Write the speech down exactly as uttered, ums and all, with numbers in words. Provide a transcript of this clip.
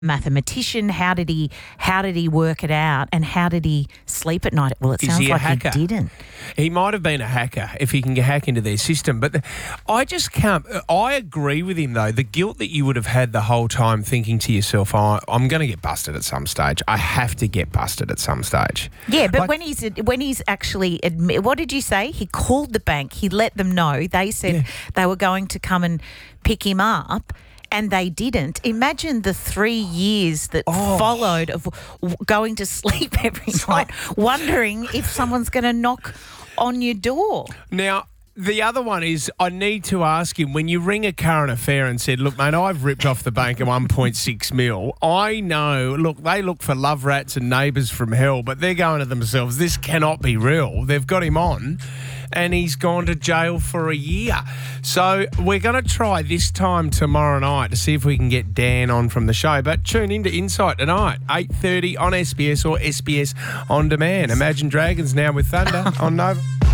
mathematician? How did he how did he work it out, and how did he sleep at night? Well, it Is sounds he a like hacker? he didn't. He might have been a hacker if he can hack into their system. But the, I just can't. I agree with him, though. The guilt that you would have had the whole time thinking to yourself, oh, I'm going to get busted at some stage. I have to get busted at some stage. Yeah, but Like- when he's when he's actually admit, what did you say? He called the bank. He let them know. They said Yeah. they were going to come and pick him up. And they didn't. Imagine the three years that Oh. followed of w- going to sleep every night, wondering if someone's going to knock on your door. Now, the other one is I need to ask him, when you ring a current affair and said, look, mate, I've ripped off the bank at one point six mil. I know, look, they look for love rats and neighbours from hell, but they're going to themselves, this cannot be real. They've got him on and he's gone to jail for a year. So we're going to try this time tomorrow night to see if we can get Dan on from the show. But tune into Insight tonight, eight thirty on S B S or S B S On Demand. Imagine Dragons now with Thunder on Nova.